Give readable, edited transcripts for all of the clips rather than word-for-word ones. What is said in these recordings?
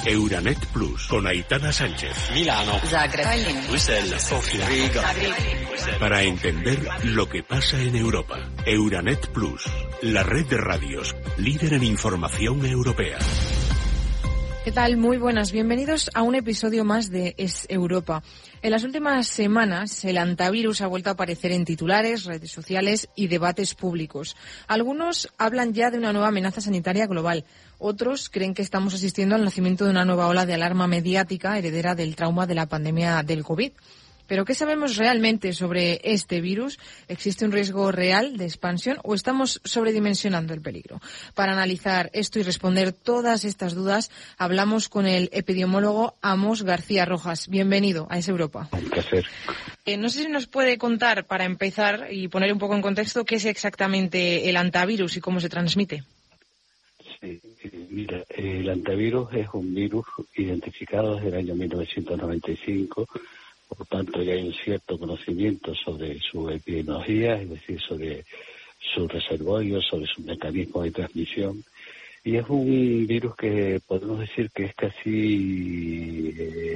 Euranet Plus, con Aitana Sánchez. Milano, Zagreb, Bruselas, Sofía, Riga. Para entender lo que pasa en Europa. Euranet Plus, la red de radios, líder en información europea. ¿Qué tal? Muy buenas. Bienvenidos a un episodio más de Es Europa. En las últimas semanas, el antivirus ha vuelto a aparecer en titulares, redes sociales y debates públicos. Algunos hablan ya de una nueva amenaza sanitaria global. Otros creen que estamos asistiendo al nacimiento de una nueva ola de alarma mediática heredera del trauma de la pandemia del COVID. ¿Pero qué sabemos realmente sobre este virus? ¿Existe un riesgo real de expansión o estamos sobredimensionando el peligro? Para analizar esto y responder todas estas dudas, hablamos con el epidemiólogo Amos García Rojas. Bienvenido a Es Europa. Un placer. No sé si nos puede contar, para empezar y poner un poco en contexto, qué es exactamente el antivirus y cómo se transmite. Sí, mira, el antivirus es un virus identificado desde el año 1995. Por tanto, ya hay un cierto conocimiento sobre su epidemiología, es decir, sobre su reservorio, sobre su mecanismo de transmisión. Y es un virus que podemos decir que es casi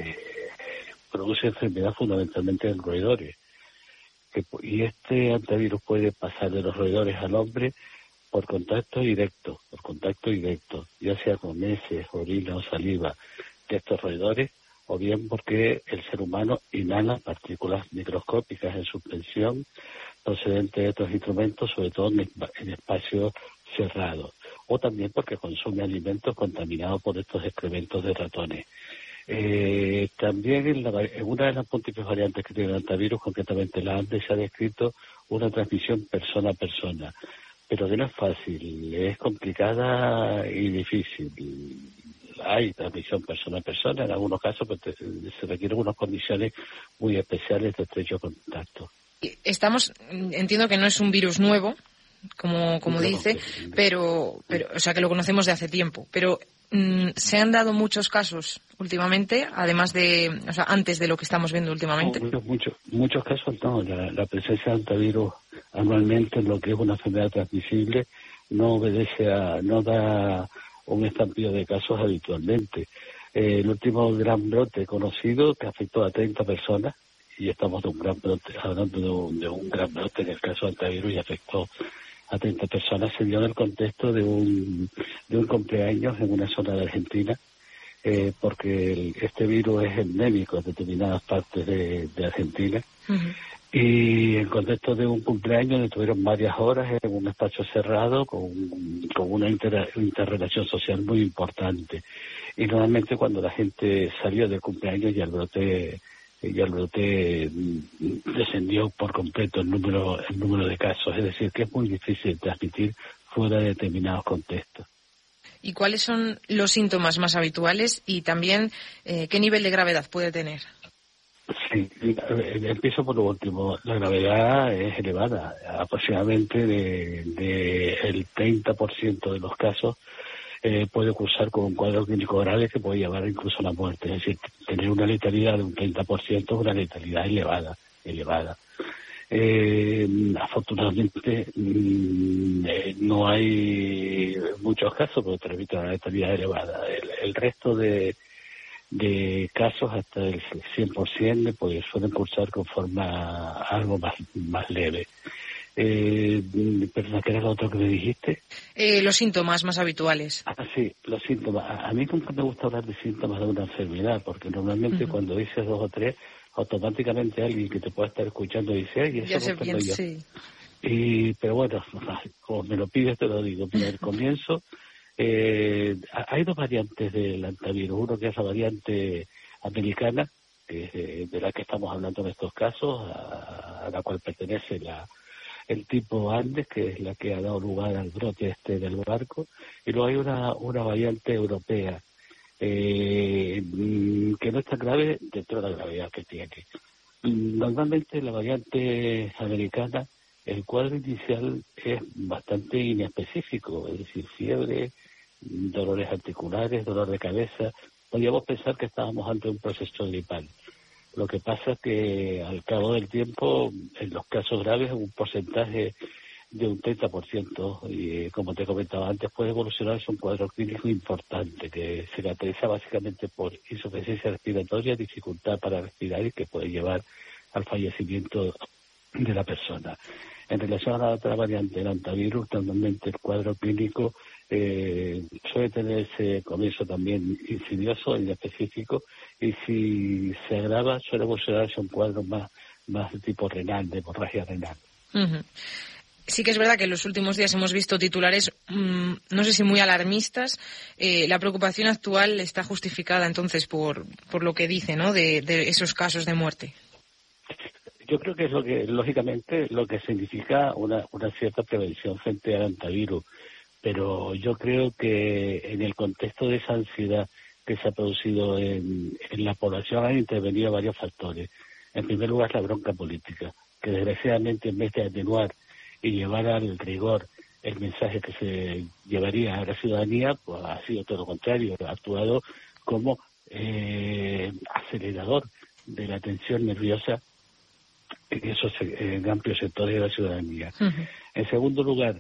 produce enfermedad fundamentalmente en roedores. Y este antivirus puede pasar de los roedores al hombre por contacto directo, ya sea con heces, orina o saliva de estos roedores, o bien porque el ser humano inhala partículas microscópicas en suspensión procedentes de estos instrumentos, sobre todo en espacios cerrados, o también porque consume alimentos contaminados por estos excrementos de ratones. También en una de las múltiples variantes que tiene el antivirus, concretamente la ANDE, se ha descrito una transmisión persona a persona, pero que no es fácil, es complicada y difícil. Hay transmisión persona a persona, en algunos casos pues, se requieren unas condiciones muy especiales de estrecho contacto. Entiendo que no es un virus nuevo, como dice, pero o sea que lo conocemos de hace tiempo, pero se han dado muchos casos últimamente, además de, o sea, antes de lo que estamos viendo últimamente. Muchos casos no, la presencia de antivirus anualmente en lo que es una enfermedad transmisible no da un estampillo de casos habitualmente. El último gran brote conocido que afectó a 30 personas, y estamos hablando de un gran brote en el caso del antivirus y afectó a 30 personas, se dio en el contexto de un cumpleaños en una zona de Argentina, porque este virus es endémico en determinadas partes de Argentina. Uh-huh. Y en contexto de un cumpleaños estuvieron varias horas en un espacio cerrado con una interrelación social muy importante. Y normalmente cuando la gente salió del cumpleaños ya el brote descendió por completo el número de casos. Es decir, que es muy difícil transmitir fuera de determinados contextos. ¿Y cuáles son los síntomas más habituales y también qué nivel de gravedad puede tener? Sí, empiezo por lo último. La gravedad es elevada, aproximadamente el 30% de los casos puede cursar con un cuadro clínico grave que puede llevar incluso a la muerte. Es decir, tener una letalidad de un 30% es una letalidad elevada. Afortunadamente no hay muchos casos, pero te repito, una letalidad elevada. El resto de casos, hasta el 100%, pues suelen cursar con forma algo más leve. Perdona, ¿qué era lo otro que me dijiste? Los síntomas más habituales. Sí, los síntomas. A mí nunca me gusta hablar de síntomas de una enfermedad, porque normalmente cuando dices 2 o 3, automáticamente alguien que te pueda estar escuchando dice, ¡ay, eso ya no tengo yo! Sí. Pero bueno, como me lo pides te lo digo. Mira, al comienzo hay 2 variantes del antivirus. Uno que es la variante americana, que es de la que estamos hablando en estos casos, a la cual pertenece el tipo Andes, que es la que ha dado lugar al brote del barco, y luego hay una variante europea, que no es tan grave dentro de la gravedad que tiene. Normalmente la variante americana, el cuadro inicial es bastante inespecífico, es decir, fiebre, dolores articulares, dolor de cabeza. Podríamos pensar que estábamos ante un proceso gripal. Lo que pasa es que al cabo del tiempo, en los casos graves, un porcentaje de un 30%, y como te comentaba antes, puede evolucionar a un cuadro clínico importante que se caracteriza básicamente por insuficiencia respiratoria, dificultad para respirar y que puede llevar al fallecimiento de la persona. En relación a la otra variante, el hantavirus, normalmente el cuadro clínico suele tener ese comienzo también insidioso, inespecífico, y si se agrava suele evolucionar a un cuadro más de tipo renal, de hemorragia renal. Uh-huh. Sí que es verdad que en los últimos días hemos visto titulares, no sé si muy alarmistas. La preocupación actual está justificada entonces por lo que dice, ¿no?, de esos casos de muerte. Yo creo que es lógicamente, lo que significa una cierta prevención frente al hantavirus. Pero yo creo que en el contexto de esa ansiedad que se ha producido en la población han intervenido varios factores. En primer lugar, la bronca política, que desgraciadamente en vez de atenuar y llevar al rigor el mensaje que se llevaría a la ciudadanía, pues ha sido todo lo contrario, ha actuado como acelerador de la tensión nerviosa en esos amplios sectores de la ciudadanía. Uh-huh. En segundo lugar,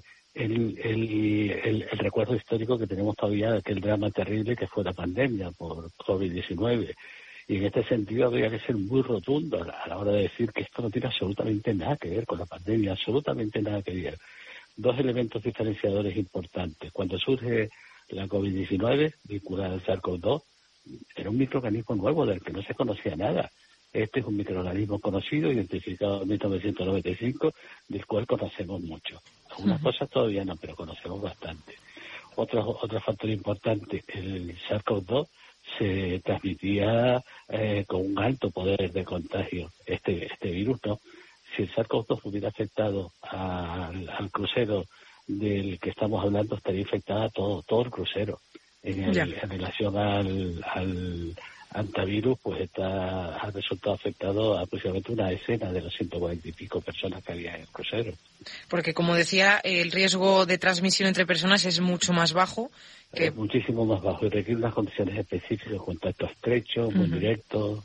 el recuerdo histórico que tenemos todavía de aquel drama terrible que fue la pandemia por COVID-19. Y en este sentido habría que ser muy rotundo a la hora de decir que esto no tiene absolutamente nada que ver con la pandemia, absolutamente nada que ver. Dos elementos diferenciadores importantes. Cuando surge la COVID-19 vinculada al SARS-CoV-2, era un microorganismo nuevo del que no se conocía nada. Este es un microorganismo conocido, identificado en 1995, del cual conocemos mucho. Algunas cosas todavía no, pero conocemos bastante. Otro factor importante, el SARS-CoV-2 se transmitía con un alto poder de contagio. Este virus no. Si el SARS-CoV-2 hubiera afectado al crucero del que estamos hablando, estaría infectada todo el crucero. En relación al hantavirus, pues ha resultado afectado a aproximadamente una decena de los 140 y pico personas que había en el crucero. Porque, como decía, el riesgo de transmisión entre personas es mucho más bajo. Es muchísimo más bajo y requiere unas condiciones específicas, contacto estrecho, muy directo.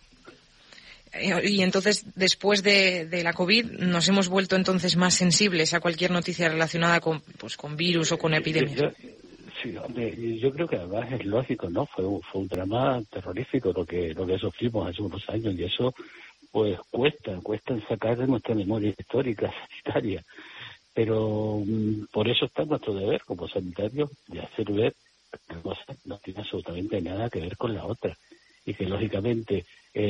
Y entonces, después de la COVID, nos hemos vuelto entonces más sensibles a cualquier noticia relacionada con virus o con epidemias. Sí, hombre, yo creo que además es lógico, ¿no? Fue un drama terrorífico lo que sufrimos hace unos años, y eso pues cuesta sacar de nuestra memoria histórica sanitaria. Pero por eso está nuestro deber como sanitarios de hacer ver que la cosa no tiene absolutamente nada que ver con la otra, y que lógicamente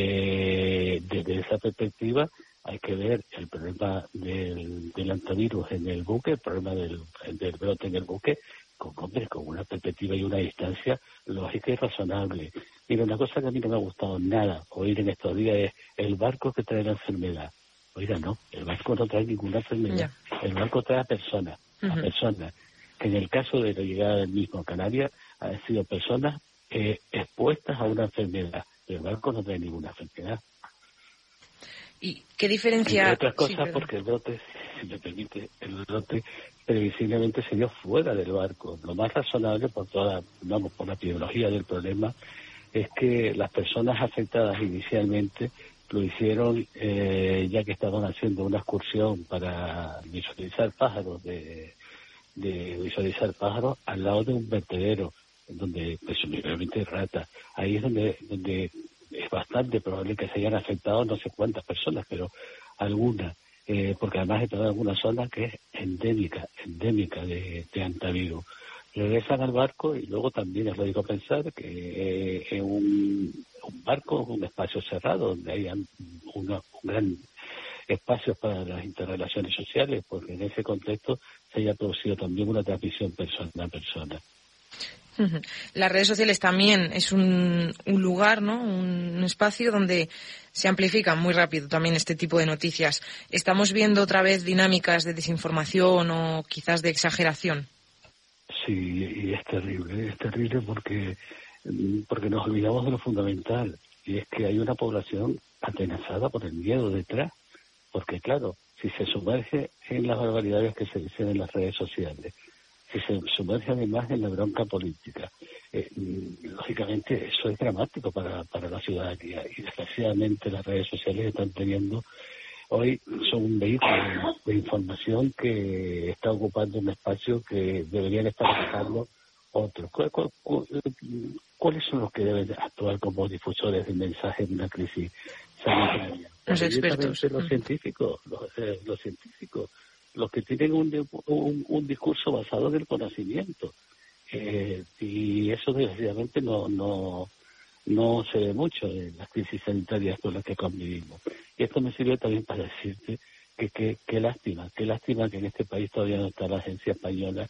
desde esa perspectiva hay que ver el problema del hantavirus en el buque, el problema del brote en el buque, con una perspectiva y una distancia lógica y razonable. Mira, una cosa que a mí no me ha gustado nada oír en estos días es el barco que trae la enfermedad. Oiga, no, el barco no trae ninguna enfermedad. El barco trae a personas, que en el caso de la llegada del mismo a Canarias han sido personas expuestas a una enfermedad. El barco no trae ninguna enfermedad. ¿Y qué diferencia? Entre otras cosas, porque el brote, si me permite, previsiblemente se dio fuera del barco. Lo más razonable por la epidemiología del problema es que las personas afectadas inicialmente lo hicieron ya que estaban haciendo una excursión para visualizar pájaros, visualizar pájaros al lado de un vertedero donde presumiblemente ratas. Ahí es donde es bastante probable que se hayan afectado no sé cuántas personas, pero algunas, porque además está en alguna zona que es endémica de hantavirus. Regresan al barco y luego también es lógico pensar que en un barco es un espacio cerrado donde hay un gran espacio para las interrelaciones sociales, porque en ese contexto se haya producido también una transmisión persona a persona. Las redes sociales también es un lugar, ¿no?, un espacio donde se amplifican muy rápido también este tipo de noticias. ¿Estamos viendo otra vez dinámicas de desinformación o quizás de exageración? Sí, y es terrible porque nos olvidamos de lo fundamental, y es que hay una población atenazada por el miedo detrás, porque claro, si se sumerge en las barbaridades que se dicen en las redes sociales, si se sumerge además en la bronca política, lógicamente eso es dramático para la ciudadanía, y desgraciadamente las redes sociales están teniendo hoy son un vehículo de información que está ocupando un espacio que deberían estar ocupando otros. ¿Cuáles son los que deben actuar como difusores del mensaje de una crisis sanitaria? Los expertos. Los científicos, los que tienen un discurso basado en el conocimiento. Y eso desgraciadamente no se ve mucho en las crisis sanitarias con las que convivimos. Y esto me sirve también para decirte que qué lástima que en este país todavía no está la Agencia Española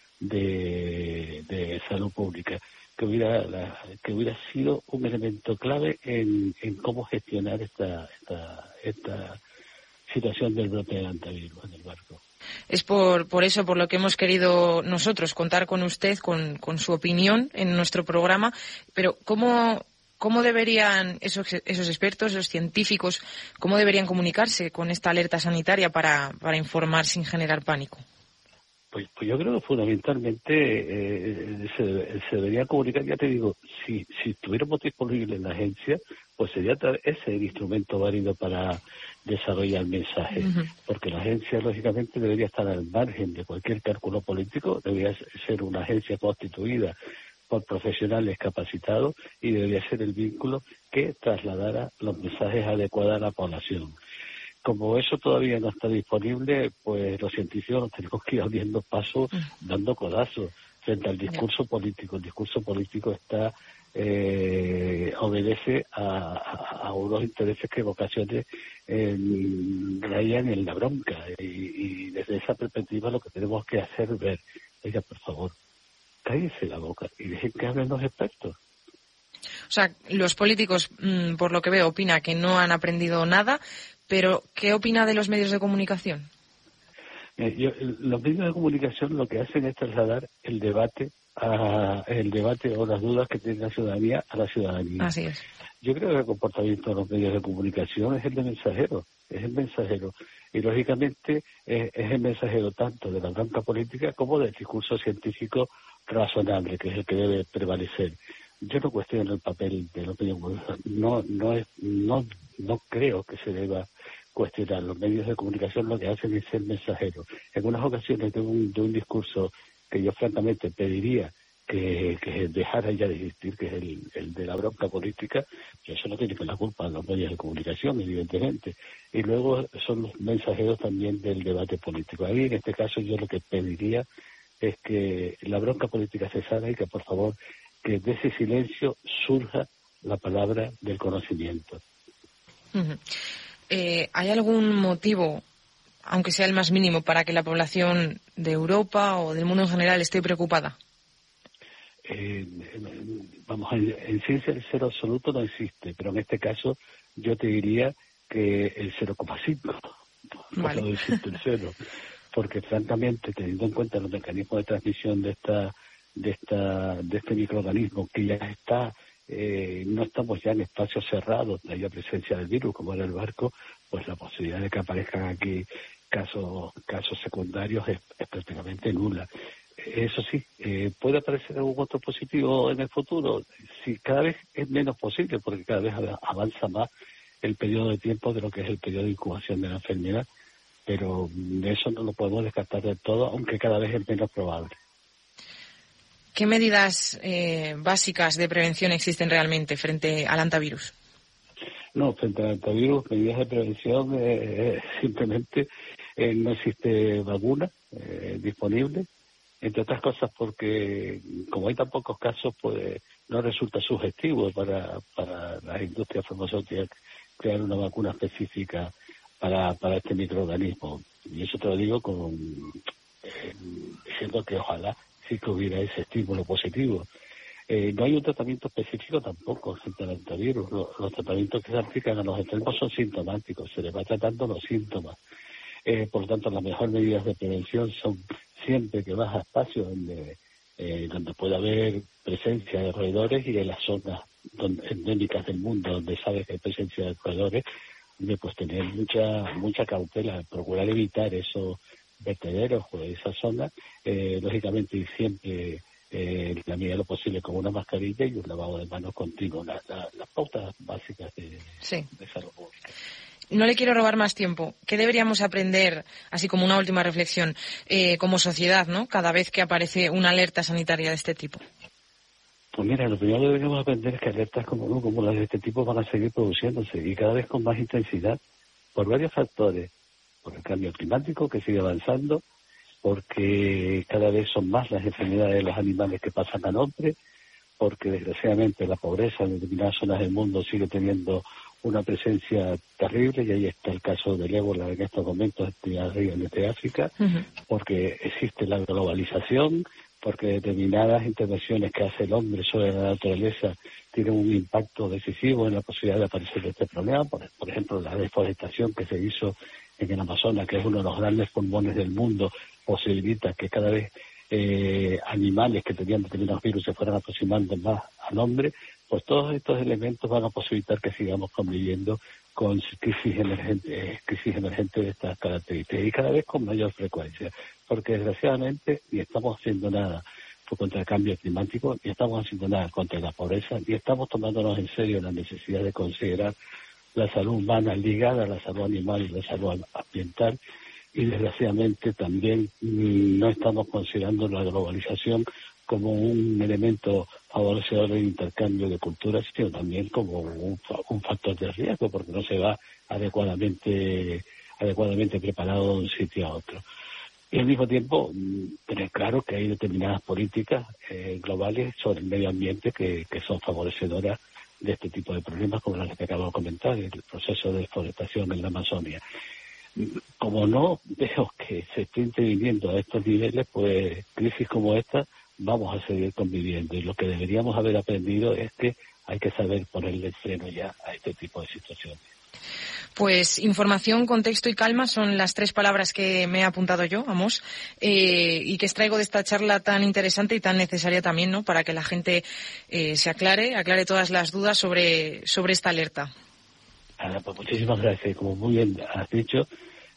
de Salud Pública, que hubiera sido un elemento clave en cómo gestionar esta situación del brote de hantavirus en el barco. Es por eso por lo que hemos querido nosotros contar con usted, con su opinión en nuestro programa. Pero ¿cómo deberían esos expertos, esos científicos, cómo deberían comunicarse con esta alerta sanitaria para informar sin generar pánico? Pues yo creo que fundamentalmente se debería comunicar, ya te digo, si estuviéramos disponibles en la agencia, pues sería ese el instrumento válido para desarrollar mensajes, porque la agencia lógicamente debería estar al margen de cualquier cálculo político, debería ser una agencia constituida por profesionales capacitados y debería ser el vínculo que trasladara los mensajes adecuados a la población. Como eso todavía no está disponible, pues los científicos nos tenemos que ir abriendo pasos, dando codazos frente al discurso político. El discurso político obedece a unos intereses que en ocasiones rayan en la bronca. Y desde esa perspectiva lo que tenemos que hacer es ver, oiga, por favor, cállese la boca y dejen que hablen los expertos. O sea, los políticos, por lo que veo, opina que no han aprendido nada, pero ¿qué opina de los medios de comunicación? Los medios de comunicación lo que hacen es trasladar el debate o las dudas que tiene la ciudadanía a la ciudadanía. Así es. Yo creo que el comportamiento de los medios de comunicación es el de mensajero, y lógicamente es el mensajero tanto de la bronca política como del discurso científico razonable, que es el que debe prevalecer. Yo no cuestiono el papel de los medios de comunicación, no creo que se deba cuestionar. Los medios de comunicación lo que hacen es ser mensajeros. En unas ocasiones de un discurso que yo francamente pediría que dejara ya de existir, que es el de la bronca política, que eso no tiene que la culpa de los medios de comunicación, evidentemente. Y luego son los mensajeros también del debate político. Ahí, en este caso, yo lo que pediría es que la bronca política cesara y que, por favor, que de ese silencio surja la palabra del conocimiento. ¿Hay algún motivo, aunque sea el más mínimo, para que la población de Europa o del mundo en general esté preocupada? En ciencia el cero absoluto no existe, pero en este caso yo te diría que el 0,5, vale. No existe el cero, porque francamente, teniendo en cuenta los mecanismos de transmisión de este microorganismo que ya está, no estamos ya en espacios cerrados, no hay la presencia del virus como era el barco, pues la posibilidad de que aparezcan aquí casos secundarios es prácticamente nula. Eso sí, ¿puede aparecer algún otro positivo en el futuro? Sí, cada vez es menos posible, porque cada vez avanza más el periodo de tiempo de lo que es el periodo de incubación de la enfermedad, pero eso no lo podemos descartar del todo, aunque cada vez es menos probable. ¿Qué medidas básicas de prevención existen realmente frente al hantavirus? No, frente al hantavirus, medidas de prevención, simplemente no existe vacuna disponible, entre otras cosas porque como hay tan pocos casos, pues no resulta sugestivo para las industrias farmacéuticas crear una vacuna específica para este microorganismo. Y eso te lo digo diciendo que ojalá sí que hubiera ese estímulo positivo. No hay un tratamiento específico tampoco frente al hantavirus. Los tratamientos que se aplican a los enfermos son sintomáticos, se les va tratando los síntomas. Por lo tanto, las mejores medidas de prevención son siempre que vas a espacios donde pueda haber presencia de roedores y en las zonas endémicas del mundo donde sabes que hay presencia de roedores, pues tener mucha cautela, procurar evitar esos vertederos o esa zona, lógicamente y siempre en la medida de lo posible con una mascarilla y un lavado de manos continuo, las pautas básicas de salud pública. No le quiero robar más tiempo. ¿Qué deberíamos aprender, así como una última reflexión, como sociedad, ¿no? Cada vez que aparece una alerta sanitaria de este tipo. Pues mira, lo primero que deberíamos aprender es que alertas como las de este tipo van a seguir produciéndose y cada vez con más intensidad por varios factores. Por el cambio climático que sigue avanzando, porque cada vez son más las enfermedades de los animales que pasan al hombre, porque desgraciadamente la pobreza en determinadas zonas del mundo sigue teniendo una presencia terrible, y ahí está el caso del ébola en estos momentos de África, porque existe la globalización, porque determinadas intervenciones que hace el hombre sobre la naturaleza tienen un impacto decisivo en la posibilidad de aparecer de este problema. Por ejemplo, la deforestación que se hizo en el Amazonas, que es uno de los grandes pulmones del mundo, posibilita que cada vez animales que tenían determinados virus se fueran aproximando más al hombre. Pues todos estos elementos van a posibilitar que sigamos conviviendo con crisis emergentes de estas características, y cada vez con mayor frecuencia, porque desgraciadamente ni estamos haciendo nada contra el cambio climático, ni estamos haciendo nada contra la pobreza, ni estamos tomándonos en serio la necesidad de considerar la salud humana ligada a la salud animal y la salud ambiental, y desgraciadamente también no estamos considerando la globalización como un elemento favorecedor del intercambio de culturas, sino también como un factor de riesgo, porque no se va adecuadamente preparado de un sitio a otro. Y al mismo tiempo, tener claro que hay determinadas políticas globales sobre el medio ambiente que son favorecedoras de este tipo de problemas, como las que acabo de comentar, el proceso de deforestación en la Amazonia. Como no veo que se esté interviniendo a estos niveles, pues crisis como esta vamos a seguir conviviendo, y lo que deberíamos haber aprendido es que hay que saber ponerle freno ya a este tipo de situaciones. Pues información, contexto y calma son las 3 palabras que me he apuntado yo, Amos, y que extraigo de esta charla tan interesante y tan necesaria también, ¿no?, para que la gente se aclare todas las dudas sobre esta alerta. Pues muchísimas gracias. Como muy bien has dicho,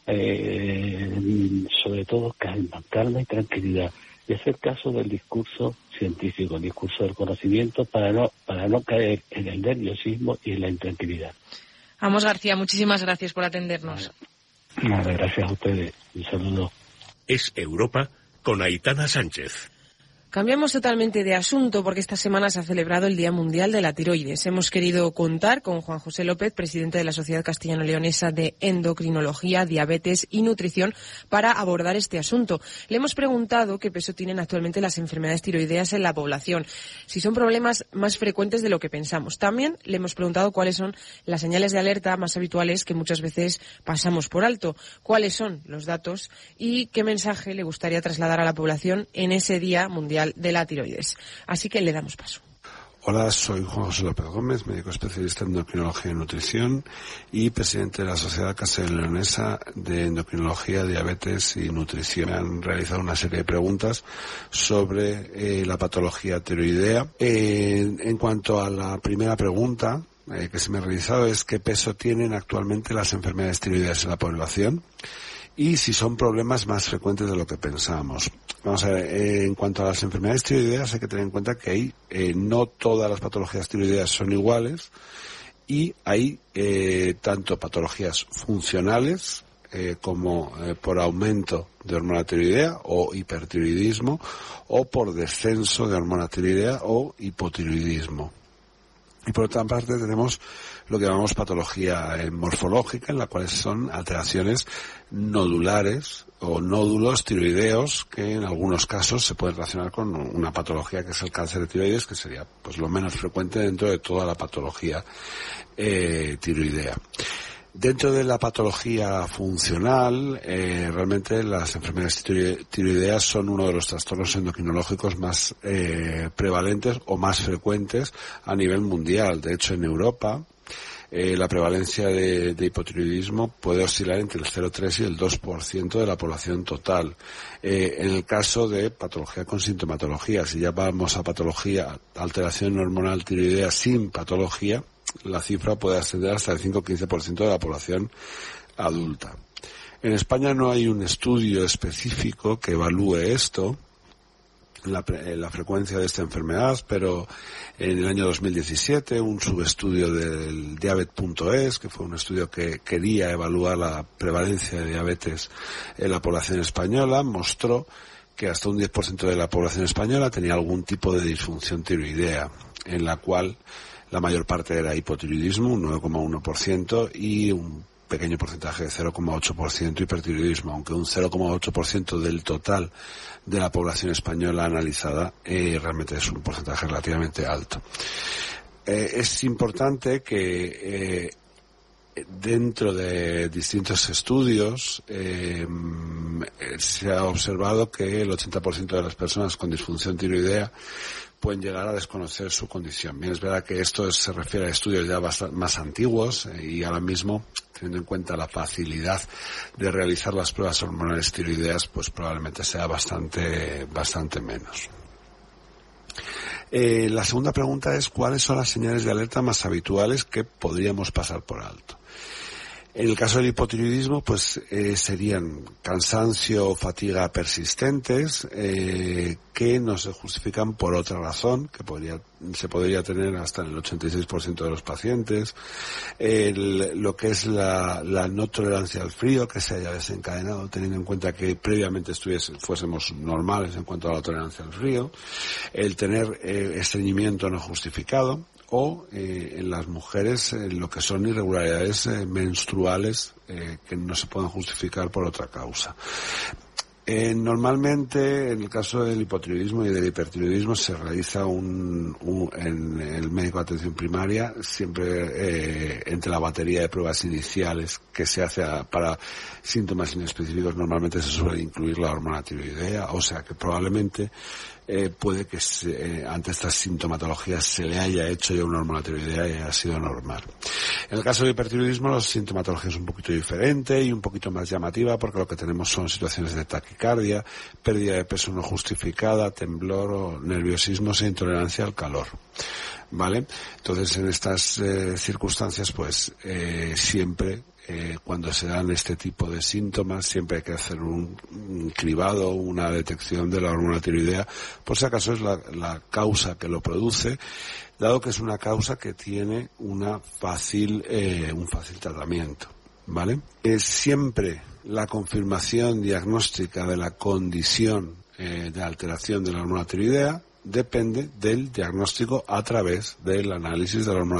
sobre todo calma y tranquilidad, y hacer caso del discurso científico, el discurso del conocimiento, para no caer en el nerviosismo y en la intranquilidad. Amos García, muchísimas gracias por atendernos. Nada, gracias a ustedes. Un saludo. Es Europa con Aitana Sánchez. Cambiamos totalmente de asunto porque esta semana se ha celebrado el Día Mundial de la Tiroides. Hemos querido contar con Juan José López, presidente de la Sociedad Castellano-Leonesa de Endocrinología, Diabetes y Nutrición, para abordar este asunto. Le hemos preguntado qué peso tienen actualmente las enfermedades tiroideas en la población, si son problemas más frecuentes de lo que pensamos. También le hemos preguntado cuáles son las señales de alerta más habituales que muchas veces pasamos por alto, cuáles son los datos y qué mensaje le gustaría trasladar a la población en ese Día Mundial de la Tiroides. Así que le damos paso. Hola, soy Juan José López Gómez, médico especialista en endocrinología y nutrición y presidente de la Sociedad Castellano-Leonesa de Endocrinología, Diabetes y Nutrición. Me han realizado una serie de preguntas sobre la patología tiroidea. En cuanto a la primera pregunta que se me ha realizado, es qué peso tienen actualmente las enfermedades tiroideas en la población y si son problemas más frecuentes de lo que pensamos. Vamos a ver, en cuanto a las enfermedades tiroideas hay que tener en cuenta que no todas las patologías tiroideas son iguales, y hay tanto patologías funcionales como por aumento de hormona tiroidea o hipertiroidismo, o por descenso de hormona tiroidea o hipotiroidismo. Y por otra parte tenemos lo que llamamos patología morfológica, en la cual son alteraciones nodulares o nódulos tiroideos que en algunos casos se pueden relacionar con una patología que es el cáncer de tiroides, que sería pues lo menos frecuente dentro de toda la patología tiroidea. Dentro de la patología funcional, realmente las enfermedades tiroideas son uno de los trastornos endocrinológicos más prevalentes o más frecuentes a nivel mundial. De hecho, en Europa, la prevalencia de hipotiroidismo puede oscilar entre el 0,3 y el 2% de la población total. En el caso de patología con sintomatología, si ya vamos a patología, alteración hormonal tiroidea sin patología, la cifra puede ascender hasta el 5-15% de la población adulta. En España no hay un estudio específico que evalúe esto, la frecuencia de esta enfermedad, pero en el año 2017 un subestudio del Diabet.es, que fue un estudio que quería evaluar la prevalencia de diabetes en la población española, mostró que hasta un 10% de la población española tenía algún tipo de disfunción tiroidea, en la cual la mayor parte era hipotiroidismo, un 9,1%, y un pequeño porcentaje de 0,8% hipertiroidismo, aunque un 0,8% del total de la población española analizada realmente es un porcentaje relativamente alto. Es importante que dentro de distintos estudios se ha observado que el 80% de las personas con disfunción tiroidea pueden llegar a desconocer su condición. Bien, es verdad que esto se refiere a estudios ya bastante más antiguos y ahora mismo, teniendo en cuenta la facilidad de realizar las pruebas hormonales tiroideas, pues probablemente sea bastante menos. La segunda pregunta es ¿cuáles son las señales de alerta más habituales que podríamos pasar por alto? En el caso del hipotiroidismo, pues serían cansancio o fatiga persistentes que no se justifican por otra razón, que se podría tener hasta en el 86% de los pacientes. Lo que es la no tolerancia al frío que se haya desencadenado, teniendo en cuenta que previamente fuésemos normales en cuanto a la tolerancia al frío. El tener estreñimiento no justificado. O en las mujeres lo que son irregularidades menstruales que no se pueden justificar por otra causa. Normalmente, en el caso del hipotiroidismo y del hipertiroidismo, se realiza en el médico de atención primaria, siempre entre la batería de pruebas iniciales que se hace para síntomas inespecíficos, normalmente se suele incluir la hormona tiroidea, o sea que probablemente puede que ante estas sintomatologías se le haya hecho ya una hormona tiroidea y haya sido normal. En el caso del hipertiroidismo, la sintomatología es un poquito diferente y un poquito más llamativa, porque lo que tenemos son situaciones de taquicardia, pérdida de peso no justificada, temblor o nerviosismo e intolerancia al calor. ¿Vale? Entonces, en estas circunstancias, pues siempre cuando se dan este tipo de síntomas, siempre hay que hacer un cribado, una detección de la hormona tiroidea, por si acaso es la causa que lo produce, dado que es una causa que tiene un fácil tratamiento, ¿vale? Es siempre la confirmación diagnóstica de la condición de alteración de la hormona tiroidea depende del diagnóstico a través del análisis de la hormona